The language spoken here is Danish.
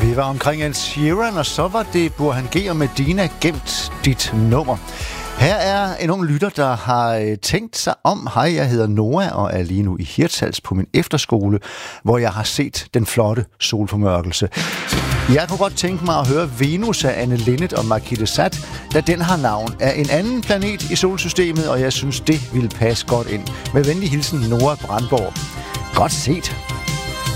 Vi var omkring Ed Sheeran, og så var det Burhan G og Medina, Gemt dit nummer. Her er en ung lytter, der har tænkt sig om. Hej, jeg hedder Noah og er lige nu i Hirtshals på min efterskole, hvor jeg har set den flotte solformørkelse. Jeg kunne godt tænke mig at høre Venus af Anne Linnet og Markete Sat, da den har navn af en anden planet i solsystemet, og jeg synes, det ville passe godt ind. Med venlig hilsen, Nora Brandborg. Godt set.